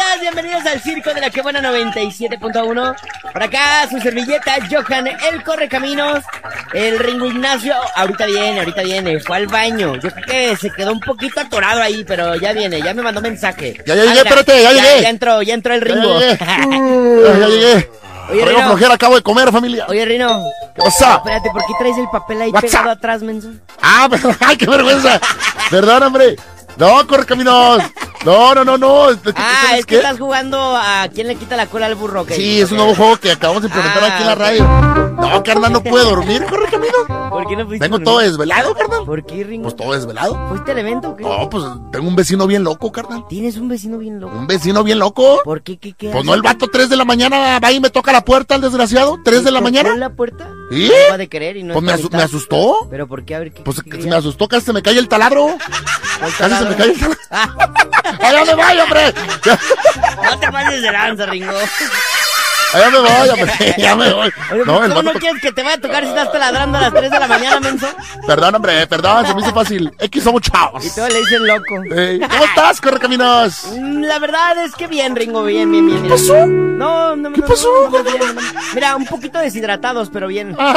bienvenidos al circo de la que buena 97.1. Por acá su servilleta, Johan, el correcaminos, el Ringo Ignacio. Ahorita viene, fue al baño. Yo creo que se quedó un poquito atorado ahí, pero ya viene, ya me mandó mensaje. Ya llegué, espérate, ya llegué. Ya entró el Ringo. Ya llegué. Oye, Traigo Rino. flojera, acabo de comer, familia. Oye, Rino. ¿Qué pasa? Espérate, ¿por qué traes el papel ahí What's pegado up? atrás, menso? Pero, ay, qué vergüenza. Perdón, hombre. No, correcaminos. No. Es que ¿Qué? estás jugando a quién le quita la cola al burro, ¿ok? Sí, es un nuevo juego que acabamos de implementar aquí en la radio. No, carnal, no puedo dormir, correcaminos. ¿Por qué no fuiste? Vengo todo desvelado, carnal. ¿Por qué, Ringo? Pues todo desvelado. ¿Fuiste al evento o qué? No, pues tengo un vecino bien loco, carnal. ¿Tienes un vecino bien loco? Un vecino bien loco. ¿Por qué? ¿Qué Pues hace? no, el vato 3 de la mañana va y me toca la puerta, el desgraciado. 3 de la ¿Tocó mañana. la puerta? ¿Sí? No va de querer y no Pues es me asustó. ¿Pero por qué? A ver, ¿qué? Pues qué que quería? me asustó, casi se me cae el taladro. ¿Cuál Casi se taladro? me cae el taladro. ¡Allá me voy, hombre! No te pases de lanza, Ringo. Allá me voy, hombre. Ya me voy. Oye, No, el ¿cómo no vato... quieres que te vaya a tocar si estás taladrando a las 3 de la mañana, menso? Perdón, hombre, perdón, se me hizo fácil. X somos chavos. Y todo le dicen loco. ¿Cómo estás, correcaminos? La verdad es que bien, Ringo, bien. ¿Qué pasó? No, ¿Qué pasó? Mira, un poquito deshidratados, pero bien. No,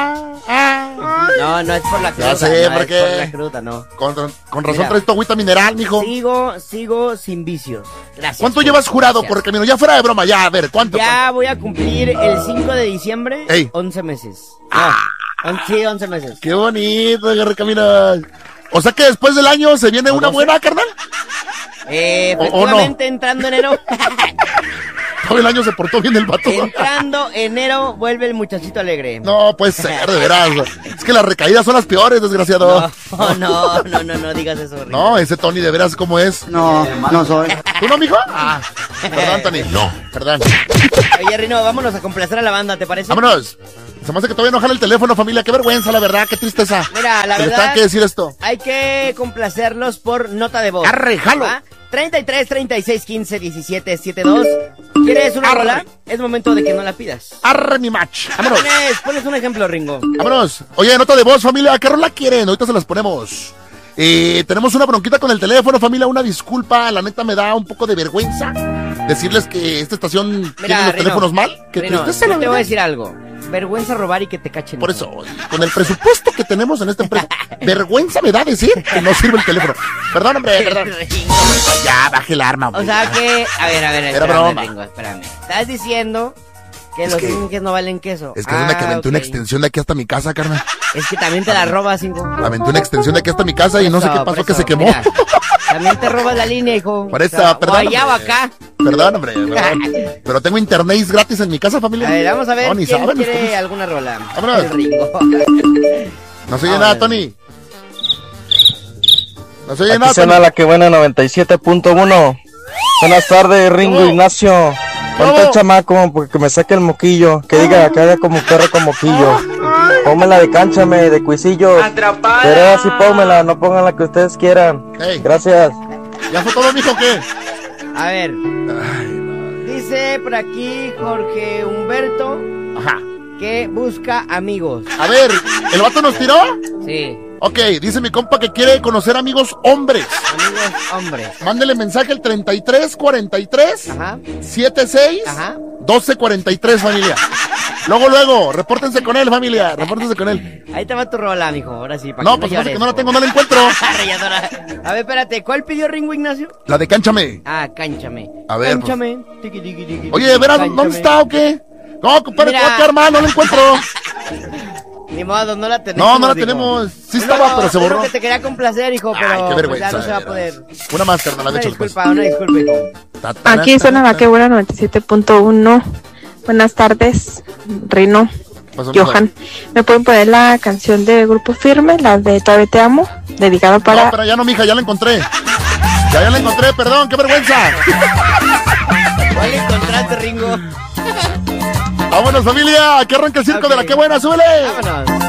no es por la cruda. Ya sé, no ¿por es qué? por la cruda, no. Con razón Mira. traes tu agüita mineral, mijo. Sigo sin vicios. Gracias. ¿Cuánto llevas jurado, Gracias. correcaminos? Ya fuera de broma, ya, a ver, ¿cuánto? Ya voy a cumplir el 5 de diciembre, Ey. 11 meses. Sí, 11 meses. ¡Qué bonito, correcaminos! O sea que después del año se viene una 12. buena, carnal. Efectivamente, entrando enero. Todo el año se portó bien el vato. Entrando enero, vuelve el muchachito alegre. No, puede ser, de veras. Es que las recaídas son las peores, desgraciado. No digas eso, Ringo. No, ese Tony de veras cómo es. No soy. ¿Tú no, mijo? Perdón, Tony. No. Perdón. Oye, Rino, vámonos a complacer a la banda, ¿te parece? Vámonos. Se me hace que todavía no jala el teléfono, familia. Qué vergüenza, la verdad. Qué tristeza. Mira, la que les verdad, tengan que decir esto. hay que complacerlos por nota de voz. Arre, jalo. ¿Va? 33 36 15 17 72. ¿Quieres una Arre. rola? Es momento de que no la pidas. Arre mi match. Vámonos. Pones un ejemplo, Ringo. Vámonos. Oye, nota de voz, familia. ¿Qué rola quieren? Ahorita se las ponemos. Tenemos una bronquita con el teléfono, familia. Una disculpa. La neta me da un poco de vergüenza decirles que esta estación tiene los Rino, teléfonos mal. Qué Rino, tristeza, yo la te voy a verdad. decir algo. Vergüenza robar y que te cachen. Por eso, con el presupuesto que tenemos en esta empresa, vergüenza me da decir que no sirve el teléfono. Perdón, hombre, perdón. Ya, baje el arma, hombre. O sea que, a ver, Era espérame, broma. Ringo, espérame. Estás diciendo que Es los que- inges no valen queso. Es que es una que aventé una ok. extensión de aquí hasta mi casa, carnal. Es que también te la robas, hijo. Aventé una extensión de aquí hasta mi casa y no sé Eso, qué por pasó, que eso, se quemó. mira, también te robas la línea, hijo. Por eso, O sea, perdón, o allá o hombre. acá. Perdón, hombre, perdón. Pero tengo internet gratis en mi casa, familia. A ver, vamos a ver No, ni quién saben quiere ustedes. alguna rola. Vámonos. El Ringo. No se oye Ah, nada, bueno. Tony. No se oye Aquí nada, suena Tony. la que buena 97.1. Buenas tardes, Ringo ¿Cómo? Ignacio. Ponte ¿Cómo? el chamaco porque me saque el moquillo. Que diga que haga como perro con moquillo. Pónmela de cánchame, de cuisillos. Pero así pónmela, no pongan la que ustedes quieran. Ey, Gracias. ¿ya fue todo, mijo, qué? A ver, Ay, no. dice por aquí Jorge Humberto Ajá. que busca amigos. A ver, ¿el vato nos tiró? Sí, Ok, dice mi compa que quiere conocer amigos hombres. amigos hombres. Mándele mensaje al 33 43 Ajá, 76 ajá. 12 43, familia. Luego, repórtense con él, familia. Repórtense con él. Ahí te va tu rola, mijo. Ahora sí, para No, que pues no pasa llores. que no la tengo, no la encuentro. Arrolladora. A ver, espérate, ¿cuál pidió Ringo Ignacio? La de Cánchame. Ah, cánchame. A ver, pues. Cánchame. Tiqui, tiqui, tiqui, Oye, tiqui, verás, cánchame. ¿dónde está o qué? No, compadre, Mira. te voy a quedar mal, no la encuentro. Ni modo, no la tenemos. No, no la digo. tenemos. Sí No, estaba, pero se es lo borró. que te quería complacer, hijo, pero Ay, qué vergüenza. ya no se va a de poder. veras. Una más, carnal, Una de hecho, pues. disculpa, hijo. Aquí suena la que buena 97.1. Buenas tardes, Rino, Johan. ¿Me pueden poner la canción de Grupo Firme, la de Todavía Te Amo? Dedicada No, para... pero ya no, mija, ya la encontré. Ya la encontré, perdón, qué vergüenza. ¿Cuál encontraste, Ringo? Vámonos, familia, que arranca el circo de la que buena, súbele. Vámonos.